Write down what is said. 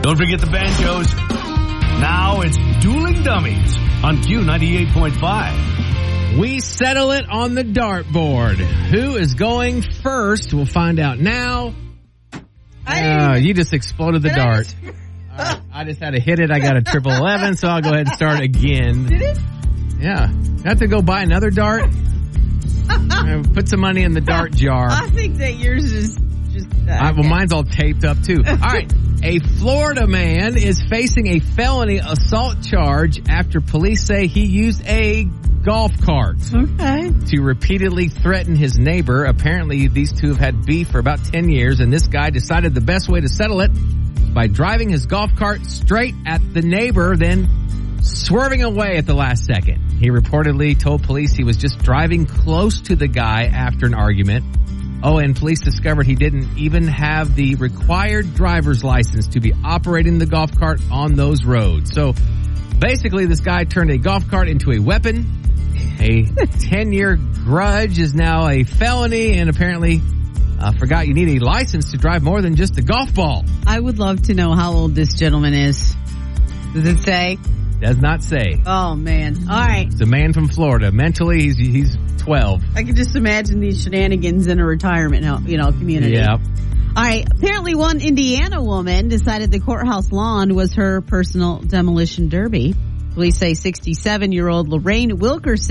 Don't forget the banjos. Now it's Dueling Dummies on Q98.5. We settle it on the dartboard. Who is going first? We'll find out now. You just exploded the dart. I just had to hit it. I got a 1111, so I'll go ahead and start again. Did it? Yeah. I have to go buy another dart. Put some money in the dart jar. I think that yours is just... Well, mine's all taped up, too. All right. A Florida man is facing a felony assault charge after police say he used a golf cart to repeatedly threaten his neighbor. Apparently, these two have had beef for about 10 years, and this guy decided the best way to settle it by driving his golf cart straight at the neighbor, then swerving away at the last second. He reportedly told police he was just driving close to the guy after an argument. Oh, and police discovered he didn't even have the required driver's license to be operating the golf cart on those roads. So basically, this guy turned a golf cart into a weapon. A 10-year grudge is now a felony, and apparently forgot you need a license to drive more than just a golf ball. I would love to know how old this gentleman is. Does it say? Does not say. Oh, man. All right. It's a man from Florida. Mentally, he's 12. I can just imagine these shenanigans in a retirement, community. Yeah. All right. Apparently, one Indiana woman decided the courthouse lawn was her personal demolition derby. Police say 67-year-old Lorraine Wilkerson